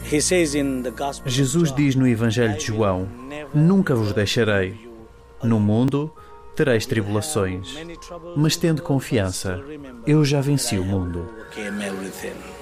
Jesus diz no Evangelho de João: Nunca vos deixarei. No mundo tereis tribulações, mas tende confiança, eu já venci o mundo.